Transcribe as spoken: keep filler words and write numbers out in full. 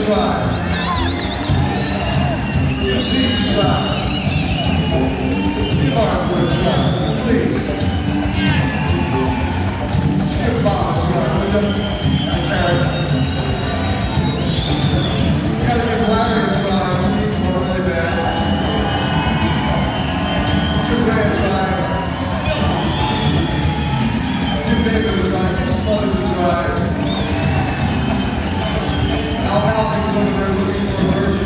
try. C to try. Give R for a try, please. Give Bob a try, would you? I can't. You gotta give Larry a try. He needs one really bad. Give Ray a try. Give David a try. Give Smothers a try. Al Malkin's over there looking for a virgin.